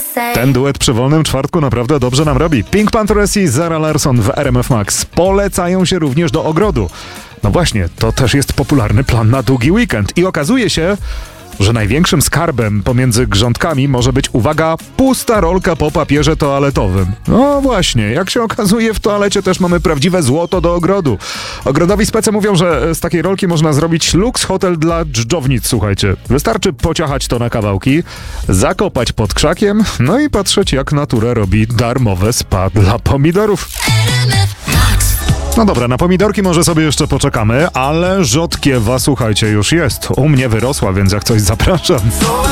Ten duet przy wolnym czwartku naprawdę dobrze nam robi. Pink Panthers i Zara Larsson w RMF Max polecają się również do ogrodu. No właśnie, to też jest popularny plan na długi weekend. I okazuje się, że największym skarbem pomiędzy grządkami może być, uwaga, pusta rolka po papierze toaletowym. No właśnie, jak się okazuje, w toalecie też mamy prawdziwe złoto do ogrodu. Ogrodowi spece mówią, że z takiej rolki można zrobić luks hotel dla dżdżownic, słuchajcie. Wystarczy pociachać to na kawałki, zakopać pod krzakiem, no i patrzeć, jak natura robi darmowe spa dla pomidorów. No dobra, na pomidorki może sobie jeszcze poczekamy, ale rzodkiewa, słuchajcie, już jest. U mnie wyrosła, więc jak coś zapraszam.